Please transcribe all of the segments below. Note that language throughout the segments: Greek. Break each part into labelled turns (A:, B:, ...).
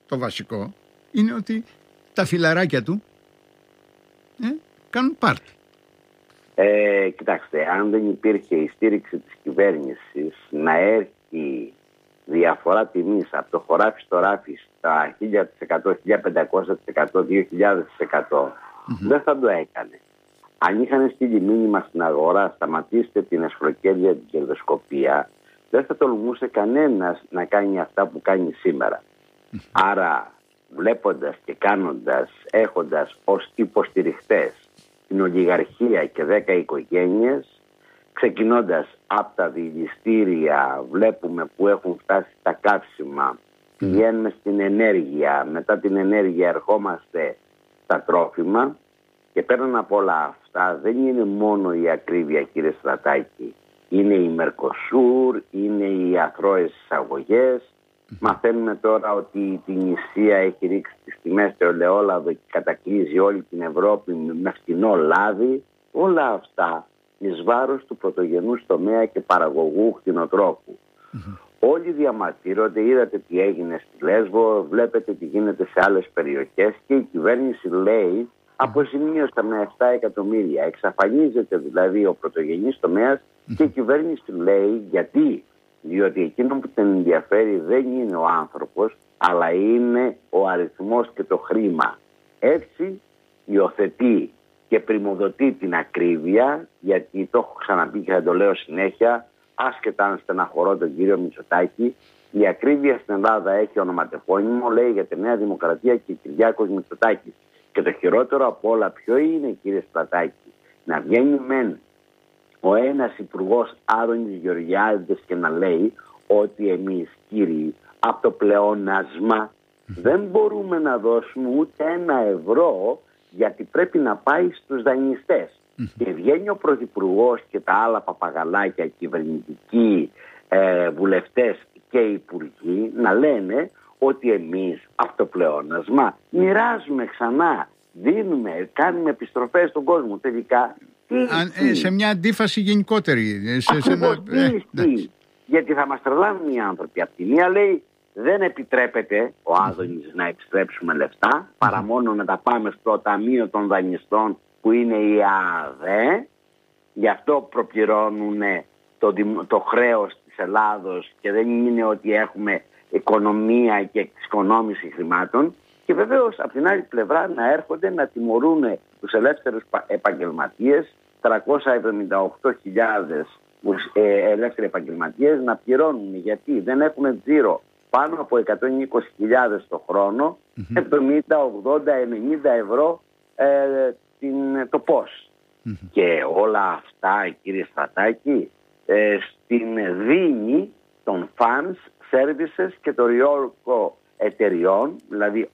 A: το βασικό είναι ότι τα φιλαράκια του κάνουν πάρτι.
B: Κοιτάξτε, αν δεν υπήρχε η στήριξη της κυβέρνησης να έρθει διαφορά τιμής από το χωράφι στο ράφι στα 1000%, 1500%, 2000%, δεν θα το έκανε. Αν είχαν στείλει μήνυμα στην αγορά, σταματήστε την εσχροκέρδεια, την κερδοσκοπία, δεν θα τολμούσε κανένας να κάνει αυτά που κάνει σήμερα. Άρα, βλέποντας και κάνοντας, έχοντας ως υποστηριχτές την ολιγαρχία και 10 οικογένειες, ξεκινώντας από τα δηληστήρια, βλέπουμε που έχουν φτάσει τα καύσιμα, πηγαίνουμε στην ενέργεια, μετά την ενέργεια ερχόμαστε στα τρόφιμα, και πέραν από όλα αυτά δεν είναι μόνο η ακρίβεια, κύριε Στρατάκη. Είναι η Μερκοσούρ, είναι οι αθρώες εισαγωγές. Μαθαίνουμε τώρα ότι η Τινησία έχει ρίξει τις τιμές στο ελαιόλαδο και κατακλείζει όλη την Ευρώπη με φτηνό λάδι. Όλα αυτά εις βάρος του πρωτογενούς τομέα και παραγωγού κτηνοτρόφου. Όλοι διαμαρτύρονται, είδατε τι έγινε στη Λέσβο, βλέπετε τι γίνεται σε άλλες περιοχές και η κυβέρνηση λέει αποζημίωσα με 7 εκατομμύρια. Εξαφανίζεται δηλαδή ο πρωτογενής τομέας και η κυβέρνηση λέει γιατί. Διότι εκείνο που την ενδιαφέρει δεν είναι ο άνθρωπος, αλλά είναι ο αριθμός και το χρήμα. Έτσι υιοθετεί και πριμοδοτεί την ακρίβεια, γιατί το έχω ξαναπεί και θα το λέω συνέχεια, άσχετα αν στεναχωρώ τον κύριο Μητσοτάκη, η ακρίβεια στην Ελλάδα έχει ονοματεπώνυμο, λέει για τη Νέα Δημοκρατία και Κυριάκος Μητσοτάκης. Και το χειρότερο από όλα ποιο είναι, κύριε Στρατάκη, να βγαίνει μεν ο ένας υπουργός Άδωνης Γεωργιάδης και να λέει ότι εμείς, κύριοι, από το πλεόνασμα δεν μπορούμε να δώσουμε ούτε €1 γιατί πρέπει να πάει στους δανειστές. Και βγαίνει ο πρωθυπουργός και τα άλλα παπαγαλάκια, κυβερνητικοί βουλευτές και υπουργοί να λένε ότι εμείς από το πλεόνασμα μοιράζουμε ξανά, δίνουμε, κάνουμε επιστροφές στον κόσμο. Τελικά
A: σε μια αντίφαση γενικότερη.
B: Γιατί θα μας τρελάνουν οι άνθρωποι. Απ' τη μία λέει δεν επιτρέπεται ο Άδωνης να επιστρέψουμε λεφτά παρά μόνο να τα πάμε στο ταμείο των δανειστών που είναι η ΑΔΕ. Γι' αυτό προπληρώνουν το χρέος της Ελλάδος και δεν είναι ότι έχουμε οικονομία και εξοικονόμηση χρημάτων. Και βεβαίως από την άλλη πλευρά να έρχονται να τιμωρούν τους ελεύθερους επαγγελματίες, 378.000 ελεύθεροι επαγγελματίες να πληρώνουν γιατί δεν έχουν τζίρο πάνω από 120.000 το χρόνο, 70, 80, 90 ευρώ το πώς. Και όλα αυτά, κύριε Στρατάκη, στην δίνη των funds, services και το ριόρκο εταιριών, δηλαδή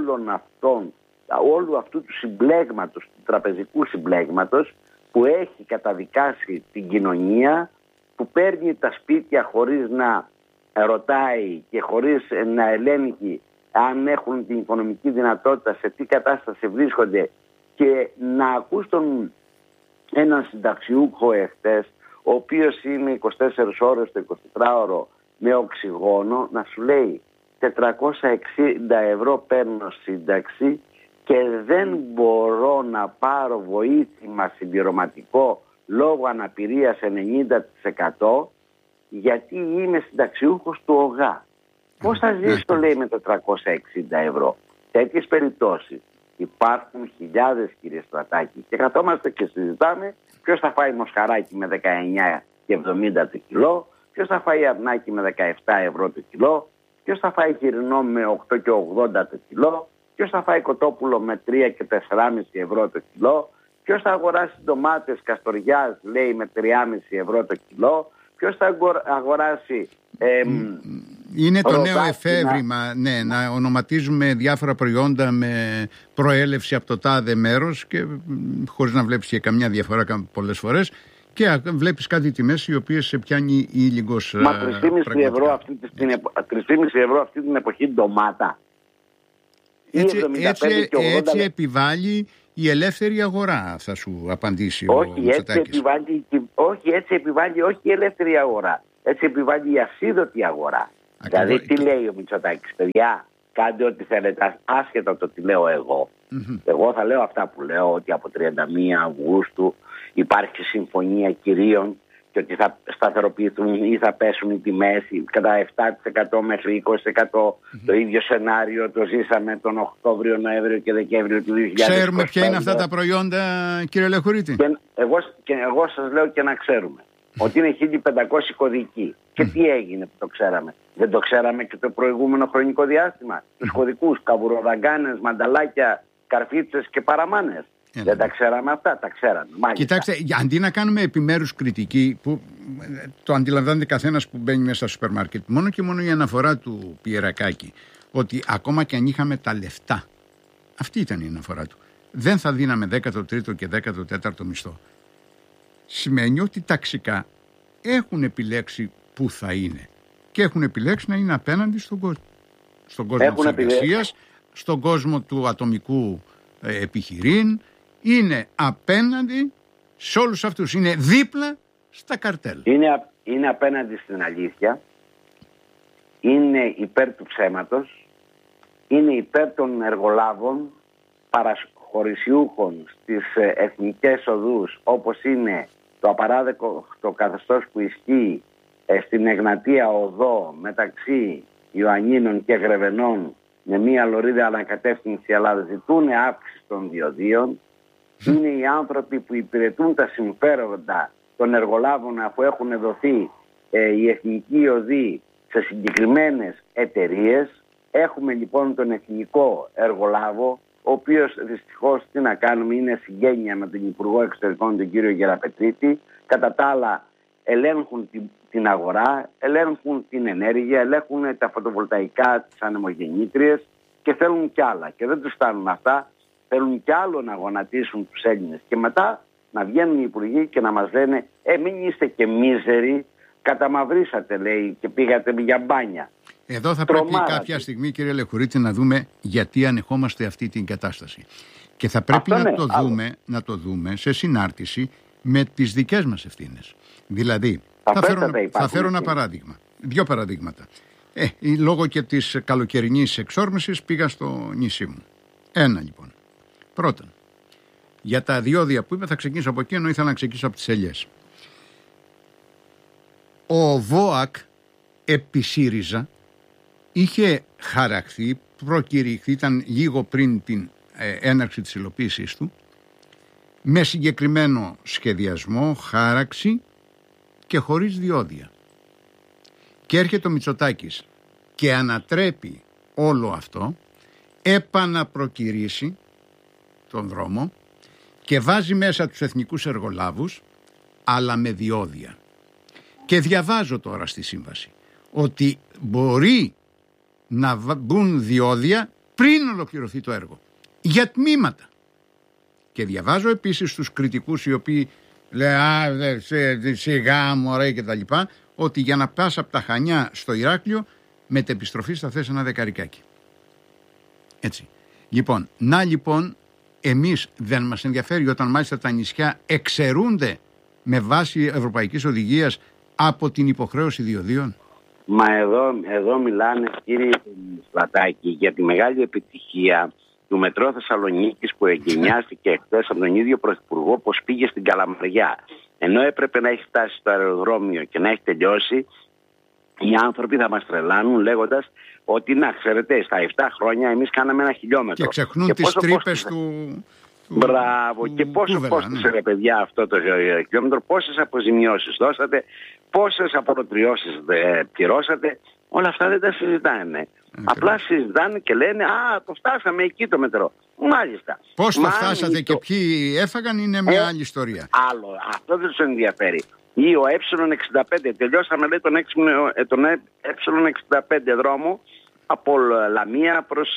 B: όλου αυτού του συμπλέγματος, του τραπεζικού συμπλέγματος που έχει καταδικάσει την κοινωνία, που παίρνει τα σπίτια χωρίς να ρωτάει και χωρίς να ελέγχει αν έχουν την οικονομική δυνατότητα, σε τι κατάσταση βρίσκονται, και να ακούσουν έναν συνταξιούχο εχθές, ο οποίος είναι 24 ώρες το 24ωρο με οξυγόνο, να σου λέει 460 ευρώ παίρνω σύνταξη και δεν μπορώ να πάρω βοήθημα συμπληρωματικό λόγω αναπηρίας 90% γιατί είμαι συνταξιούχος του ΟΓΑ. Πώς θα ζήσει, το λέει, με 460 ευρώ. Τέτοιες περιπτώσεις υπάρχουν χιλιάδες, κύριε Στρατάκη, και καθόμαστε και συζητάμε ποιος θα φάει μοσχαράκι με 19,70 το κιλό, ποιος θα φάει αρνάκι με 17 ευρώ το κιλό, ποιος θα φάει χοιρινό με 8,80 το κιλό, ποιος θα φάει κοτόπουλο με 3 και 4,5 ευρώ το κιλό, ποιος θα αγοράσει ντομάτες καστοριάς, λέει, με 3,5 ευρώ το κιλό, ποιος θα αγοράσει...
A: Είναι το νέο εφεύρημα, ναι, να ονοματίζουμε διάφορα προϊόντα με προέλευση από το τάδε μέρος και χωρίς να βλέπεις και καμιά διαφορά πολλές φορές, και βλέπεις κάτι τιμές οι οποίες σε πιάνει ήλιγκος.
B: Μα 3,5 ευρώ αυτή την εποχή ντομάτα.
A: Έτσι επιβάλλει η ελεύθερη αγορά, θα σου απαντήσει ο Μητσοτάκης.
B: Έτσι επιβάλλει όχι η ελεύθερη αγορά. Έτσι επιβάλλει η ασίδωτη αγορά. Δηλαδή τι λέει ο Μητσοτάκης, παιδιά, κάντε ό,τι θέλετε, άσχετα από το τι λέω εγώ. Εγώ θα λέω αυτά που λέω, ότι από 31 Αυγούστου υπάρχει συμφωνία κυρίων και ότι θα σταθεροποιηθούν ή θα πέσουν οι τιμές κατά 7% μέχρι 20%. Το ίδιο σενάριο το ζήσαμε τον Οκτώβριο, Νοέμβριο και Δεκέμβριο του 2025.
A: Ξέρουμε ποια είναι αυτά τα προϊόντα, κύριε Λεχουρίτη?
B: Εγώ σας λέω και να ξέρουμε ότι είναι 1500 κωδικοί. Και τι έγινε που το ξέραμε? Δεν το ξέραμε και το προηγούμενο χρονικό διάστημα? Τους κωδικούς, καβουροδαγκάνες, μανταλάκια, καρφίτσες και παραμάνες. Δεν τα ξέραμε αυτά? Τα ξέραμε. Μάλιστα.
A: Κοιτάξτε, αντί να κάνουμε επιμέρους κριτική, που το αντιλαμβάνεται καθένας που μπαίνει μέσα στο σούπερ μάρκετ, μόνο και μόνο η αναφορά του Πιερακάκη, ότι ακόμα και αν είχαμε τα λεφτά, αυτή ήταν η αναφορά του, δεν θα δίναμε 13ο και 14ο μισθό. Σημαίνει ότι ταξικά έχουν επιλέξει που θα είναι και έχουν επιλέξει να είναι απέναντι στον κόσμο. Στον κόσμο της εργασίας, στον κόσμο του ατομικού επιχειρήν, είναι απέναντι σε όλους αυτούς. Είναι δίπλα στα καρτέλ.
B: Είναι απέναντι στην αλήθεια, είναι υπέρ του ψέματος, είναι υπέρ των εργολάβων, παραχωρησιούχων στις εθνικές οδούς, όπως είναι το απαράδεκτο καθεστώς που ισχύει στην Εγνατία οδό μεταξύ Ιωαννίνων και Γρεβενών, με μία λωρίδα ανακατεύθυνση, αλλά ζητούν αύξηση των διοδίων. Είναι οι άνθρωποι που υπηρετούν τα συμφέροντα των εργολάβων, αφού έχουν δοθεί οι εθνικοί οδοί σε συγκεκριμένες εταιρείες. Έχουμε λοιπόν τον εθνικό εργολάβο, ο οποίος δυστυχώς, τι να κάνουμε, είναι συγγένεια με τον Υπουργό Εξωτερικών, τον κύριο Γεραπετρίτη. Κατά τα άλλα ελέγχουν την αγορά, ελέγχουν την ενέργεια, ελέγχουν τα φωτοβολταϊκά, τις ανεμογεννήτριες και θέλουν κι άλλα. Και δεν τους φτάνουν αυτά, θέλουν κι άλλο να γονατίσουν τους Έλληνες. Και μετά να βγαίνουν οι υπουργοί και να μας λένε μην είστε και μίζεροι, καταμαυρίσατε, λέει, και πήγατε για μπάνια.
A: Εδώ θα πρέπει κάποια στιγμή, κύριε Λεχουρίτη, να δούμε γιατί ανεχόμαστε αυτή την κατάσταση. Και θα πρέπει να το δούμε σε συνάρτηση με τις δικές μας ευθύνες. Δηλαδή, θα φέρω ένα παράδειγμα. Δύο παραδείγματα. Λόγω και της καλοκαιρινής εξόρμησης πήγα στο νησί μου. Ένα λοιπόν. Πρώτον, για τα διόδια που είπα, θα ξεκινήσω από εκεί, ενώ ήθελα να ξεκινήσω από τις ελιές. Ο ΒΟΑΚ επί ΣΥΡΙΖΑ είχε χαραχθεί, προκηρυχθεί, ήταν λίγο πριν την έναρξη της υλοποίησής του, με συγκεκριμένο σχεδιασμό, χάραξη και χωρίς διόδια. Και έρχεται ο Μητσοτάκης και ανατρέπει όλο αυτό, επαναπροκηρύσει τον δρόμο και βάζει μέσα τους εθνικούς εργολάβους, αλλά με διόδια. Και διαβάζω τώρα στη σύμβαση ότι μπορεί να μπουν διόδια πριν ολοκληρωθεί το έργο, για τμήματα. Και διαβάζω επίσης τους κριτικούς οι οποίοι λένε σιγά μωρέ και τα λοιπά, ότι για να πας από τα Χανιά στο Ηράκλειο μετεπιστροφής θα θες ένα δεκαρικάκι. Έτσι. Λοιπόν, εμείς δεν μας ενδιαφέρει όταν μάλιστα τα νησιά εξαιρούνται με βάση ευρωπαϊκής οδηγίας από την υποχρέωση διοδίων?
B: Μα εδώ μιλάνε, κύριε Σλατάκη, για τη μεγάλη επιτυχία του μετρό Θεσσαλονίκης που εγκαινιάστηκε χθες από τον ίδιο Πρωθυπουργό, πως πήγε στην Καλαμαριά. Ενώ έπρεπε να έχει φτάσει στο αεροδρόμιο και να έχει τελειώσει, οι άνθρωποι θα μας τρελάνουν λέγοντας ότι να ξέρετε, στα 7 χρόνια εμείς κάναμε 1 χιλιόμετρο.
A: Και ξεχνούν τις τρύπες του...
B: Μπράβο, και πόσο κόστησε ρε παιδιά αυτό το χιλιόμετρο, πόσες αποζημιώσεις δώσατε, πόσες απολωτριώσεις πληρώσατε, όλα αυτά δεν τα συζητάνε. Απλά συζητάνε και λένε το φτάσαμε εκεί το μετρό. Μάλιστα.
A: Πώς το φτάσατε και ποιοι έφαγαν είναι μια άλλη ιστορία.
B: Άλλο, αυτό δεν τους ενδιαφέρει. Ή ο Ε65, τελειώσαμε λέει τον Ε65 δρόμο από Λαμία προς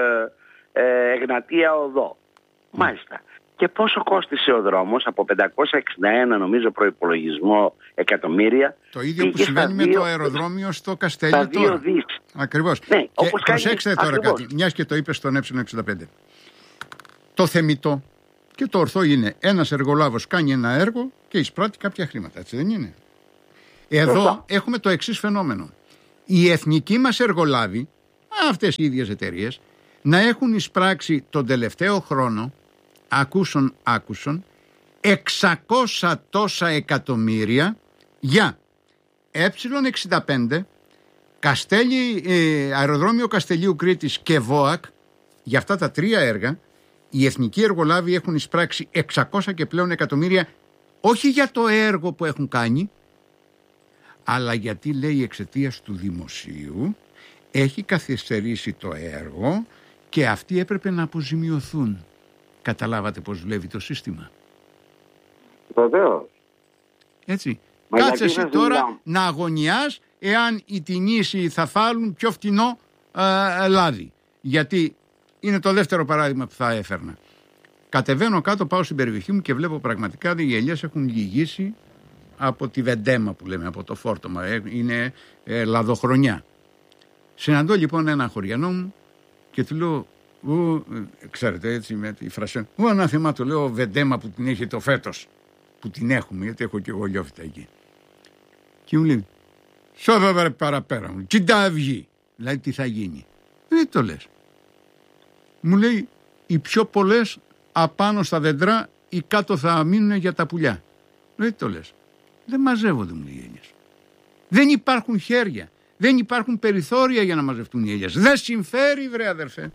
B: Εγνατία οδό. Μάλιστα. Και πόσο κόστισε ο δρόμος? Από 561 νομίζω προϋπολογισμό εκατομμύρια.
A: Το ίδιο που συμβαίνει με το αεροδρόμιο στο Καστέλιο τώρα. Ακριβώς.
B: Ναι,
A: και προσέξτε τώρα κάτι, μιας και το είπε στον Ε65. Το θεμιτό και το ορθό είναι ένας εργολάβος κάνει ένα έργο και εισπράττει κάποια χρήματα, έτσι δεν είναι? Εδώ έχουμε το εξής φαινόμενο. Οι εθνικοί μας εργολάβοι αυτές οι ίδιες εταιρείες να έχουν εισπράξει τον τελευταίο χρόνο, άκουσον, 600 τόσα εκατομμύρια για Ε65, αεροδρόμιο Καστελίου Κρήτης και ΒΟΑΚ. Για αυτά τα 3 έργα οι εθνικοί εργολάβοι έχουν εισπράξει 600 και πλέον εκατομμύρια, όχι για το έργο που έχουν κάνει, αλλά γιατί, λέει, εξαιτίας του δημοσίου έχει καθυστερήσει το έργο και αυτοί έπρεπε να αποζημιωθούν. Καταλάβατε πώς δουλεύει το σύστημα?
B: Βεβαίως.
A: Έτσι. Κάτσε εσύ τώρα να αγωνιάς εάν οι τινήσιοι θα φάλουν πιο φτηνό λάδι. Γιατί είναι το δεύτερο παράδειγμα που θα έφερνα. Κατεβαίνω κάτω, πάω στην περιοχή μου και βλέπω πραγματικά ότι οι ελιές έχουν λυγίσει από τη βεντέμα που λέμε, από το φόρτωμα. Είναι λαδοχρονιά. Συναντώ λοιπόν ένα χωριανό μου και του λέω, ξέρετε έτσι με τη φράση, ανάθεμα, του λέω, βεντέμα που την έχει το φέτος, που την έχουμε, γιατί έχω και εγώ λιόφυτα εκεί. Και μου λέει, σώβα παραπέρα μου, κοίτα βγει. Δηλαδή τι θα γίνει? Δεν το λες. Μου λέει, οι πιο πολλές απάνω στα δέντρα, οι κάτω θα μείνουν για τα πουλιά. Δεν το λες. Δεν μαζεύονται, μου λέει, οι ελιές. Δεν υπάρχουν χέρια. Δεν υπάρχουν περιθώρια για να μαζευτούν οι ελιές. Δεν συμφέρει, βρε αδερφέ.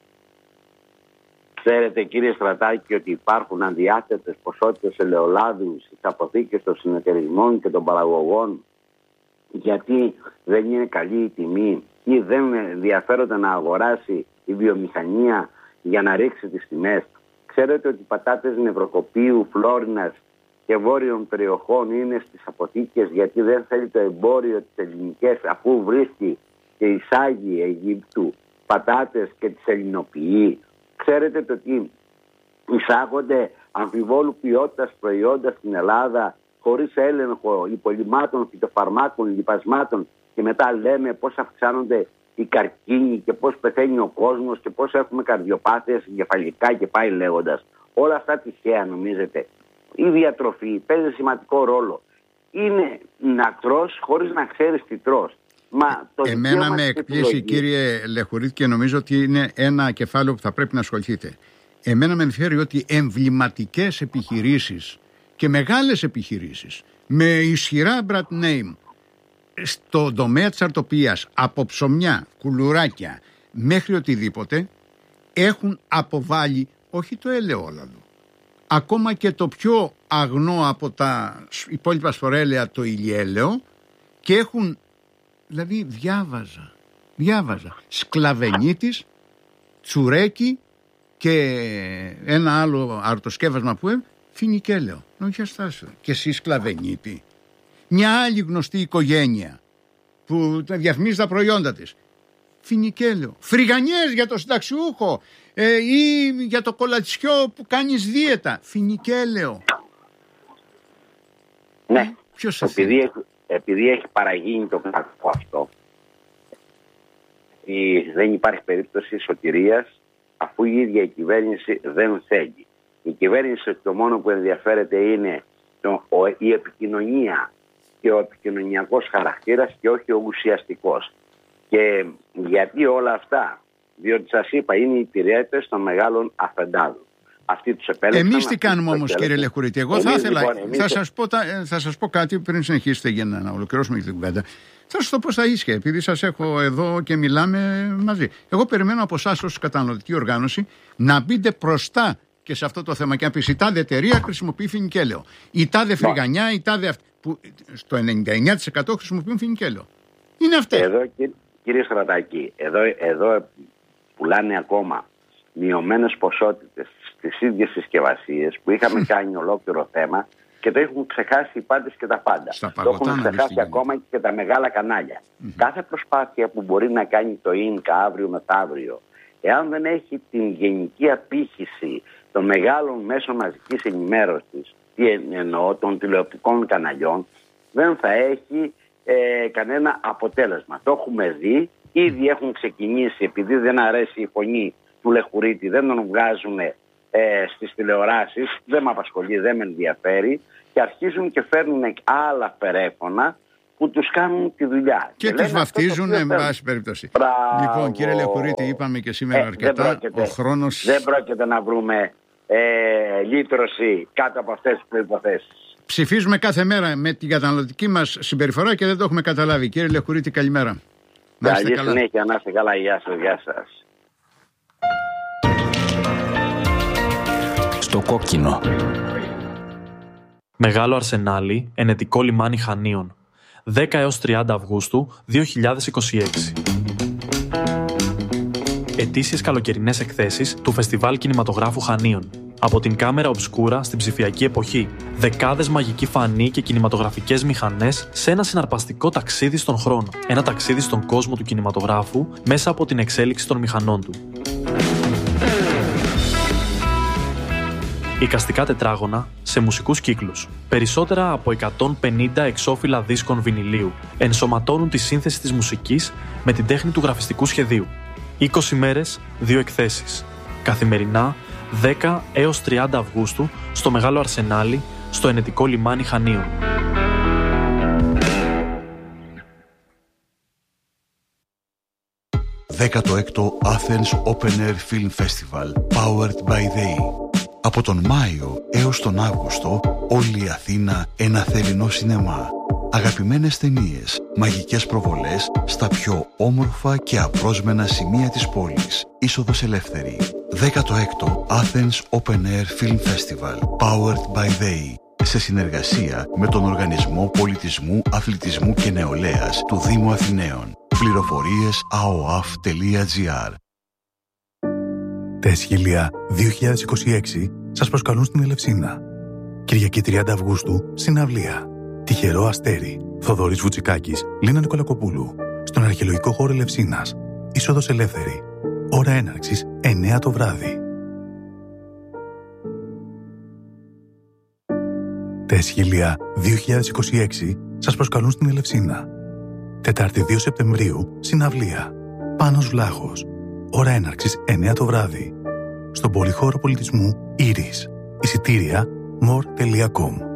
B: Ξέρετε, κύριε Στρατάκη, ότι υπάρχουν αδιάθετες ποσότητες ελαιολάδου στις αποθήκες των συνεταιρισμών και των παραγωγών, γιατί δεν είναι καλή η τιμή ή δεν ενδιαφέρονται να αγοράσει η βιομηχανία για να ρίξει τις τιμές. Ξέρετε ότι οι πατάτες Νευροκοπίου, Φλόρινας και βόρειων περιοχών είναι στις αποθήκες γιατί δεν θέλει το εμπόριο τις ελληνικές, αφού βρίσκει και εισάγει Αιγύπτου πατάτες και τις ελληνοποιεί. Ξέρετε το ότι εισάγονται αμφιβόλου ποιότητας προϊόντα στην Ελλάδα χωρίς έλεγχο υπολειμμάτων, φυτοφαρμάκων, λιπασμάτων, και μετά λέμε πώς αυξάνονται οι καρκίνοι και πώς πεθαίνει ο κόσμος και πώς έχουμε καρδιοπάθειες, εγκεφαλικά και πάει λέγοντας. Όλα αυτά τυχαία νομίζετε? Η διατροφή παίζει σημαντικό ρόλο. Είναι να τρως χωρίς να ξέρεις τι τρως.
A: Εμένα με εκπλήσει, κύριε Λεχουρίτη, και νομίζω ότι είναι ένα κεφάλαιο που θα πρέπει να ασχοληθείτε. Εμένα με ενδιαφέρει ότι εμβληματικές επιχειρήσεις και μεγάλες επιχειρήσεις με ισχυρά brand name στο τομέα της αρτοπίας, από ψωμιά, κουλουράκια μέχρι οτιδήποτε, έχουν αποβάλει όχι το ελαιόλαδο, ακόμα και το πιο αγνό από τα υπόλοιπα σπορέλαια, το ηλιέλαιο, και έχουν, δηλαδή διάβαζα σκλαβενίτης, τσουρέκι και ένα άλλο αρτοσκεύασμα που φινικέλαιο. Όχι αστάσιο. Και εσύ σκλαβενίτη. Μια άλλη γνωστή οικογένεια που διαφημίζει τα προϊόντα της, φινικέλαιο. Φρυγανιές για το συνταξιούχο ή για το κολατσιό που κάνεις δίαιτα, φινικέλαιο.
B: Ναι,
A: ποιος
B: επειδή έχει παραγίνει το κακό αυτό, δεν υπάρχει περίπτωση σωτηρίας, αφού η ίδια η κυβέρνηση δεν θέλει. Η κυβέρνηση το μόνο που ενδιαφέρεται είναι η επικοινωνία και ο επικοινωνιακός χαρακτήρας και όχι ο ουσιαστικός. Και γιατί όλα αυτά? Διότι σας είπα, είναι οι υπηρέτες των μεγάλων αφεντάδων. Αυτοί τους επέλεξαν.
A: Εμείς τι κάνουμε όμως, κύριε Λεχουρίτη? Εγώ θα ήθελα, θα σας πω κάτι πριν συνεχίσετε για να ολοκληρώσουμε την κουβέντα. Θα σας το πω στα ίσια, επειδή σας έχω εδώ και μιλάμε μαζί. Εγώ περιμένω από εσάς ως καταναλωτική οργάνωση να μπείτε μπροστά και σε αυτό το θέμα και να πεις η τάδε εταιρεία χρησιμοποιεί φινικέλαιο, η τάδε φρυγανιά, η τάδε αυτή, που στο 99% χρησιμοποιούν φινικέλαιο. Είναι αυτές.
B: Εδώ, κύριε Στρατάκη, εδώ πουλάνε ακόμα μειωμένες ποσότητες στις ίδιες συσκευασίες που είχαμε κάνει ολόκληρο θέμα και το έχουν ξεχάσει οι πάντες και τα πάντα. Το έχουν ξεχάσει ακόμα και τα μεγάλα κανάλια. Κάθε προσπάθεια που μπορεί να κάνει το ΙΝΚΑ αύριο μεθαύριο, εάν δεν έχει την γενική απήχηση των μεγάλων μέσων μαζικής ενημέρωσης, τι εννοώ, των τηλεοπτικών καναλιών, δεν θα έχει κανένα αποτέλεσμα. Το έχουμε δει, ήδη έχουν ξεκινήσει, επειδή δεν αρέσει η φωνή του Λεχουρίτη, δεν τον βγάζουν στις τηλεοράσεις, δεν με απασχολεί, δεν με ενδιαφέρει, και αρχίζουν και φέρνουν άλλα φερέφωνα που τους κάνουν τη δουλειά.
A: Και τους βαφτίζουν, εν πάση περιπτώσει. Λοιπόν, κύριε Λεχουρίτη, είπαμε και σήμερα αρκετά. Ο χρόνος...
B: Δεν πρόκειται να βρούμε λύτρωση κάτω από αυτές τις προϋποθέσεις.
A: Ψηφίζουμε κάθε μέρα με την καταναλωτική μας συμπεριφορά και δεν το έχουμε καταλάβει. Κύριε Λεχουρίτη, καλημέρα.
B: Καλή συνέχεια, να είστε καλά. Γεια σας, γεια σας.
C: Στο κόκκινο. Μεγάλο Αρσενάλι, ενετικό λιμάνι Χανίων. 10 έως 30 Αυγούστου 2026. Ετήσιες καλοκαιρινές εκθέσεις του Φεστιβάλ Κινηματογράφου Χανίων. Από την κάμερα ομπσκούρα στην ψηφιακή εποχή. Δεκάδες μαγικοί φανοί και κινηματογραφικές μηχανές σε ένα συναρπαστικό ταξίδι στον χρόνο. Ένα ταξίδι στον κόσμο του κινηματογράφου μέσα από την εξέλιξη των μηχανών του. Εικαστικά τετράγωνα σε μουσικούς κύκλους. Περισσότερα από 150 εξώφυλλα δίσκων βινιλίου ενσωματώνουν τη σύνθεση της μουσικής με την τέχνη του γραφιστικού σχεδίου. 20 μέρες, 2 εκθέσεις. Καθημερινά, 10 έως 30 Αυγούστου, στο Μεγάλο Αρσενάλι, στο ενετικό λιμάνι Χανίων.
D: «16ο Athens Open Air Film Festival, powered by they». Από τον Μάιο έως τον Αύγουστο, όλη η Αθήνα ένα θερινό σινεμά. Αγαπημένες ταινίες, μαγικές προβολές στα πιο όμορφα και απρόσμενα σημεία της πόλης. Είσοδος ελεύθερη. 16ο Athens Open Air Film Festival, powered by they. Σε συνεργασία με τον Οργανισμό Πολιτισμού, Αθλητισμού και Νεολαίας του Δήμου Αθηναίων. Πληροφορίες aoaf.gr.
E: Τα Εσχήλια 2026 σας προσκαλούν στην Ελευσίνα. Κυριακή 30 Αυγούστου, συναυλία. Τυχερό Αστέρι, Θοδωρής Βουτσικάκης, Λίνα Νικολακοπούλου. Στον αρχαιολογικό χώρο Ελευσίνας. Είσοδος ελεύθερη. Ώρα έναρξης 9 το βράδυ. Τα Εσχήλια 2026 σας προσκαλούν στην Ελευσίνα. Τετάρτη 2 Σεπτεμβρίου, συναυλία. Πάνος Βλάχος. Ώρα έναρξης 9 το βράδυ. Στον πολυχώρο πολιτισμού Ήρης. Εισιτήρια more.com.